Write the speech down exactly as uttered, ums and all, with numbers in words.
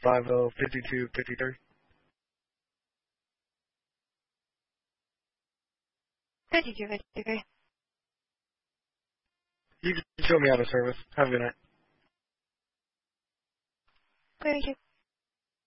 five zero five two five three. fifty-two fifty-three. You can show me out of service. Have a good night. thirty-two.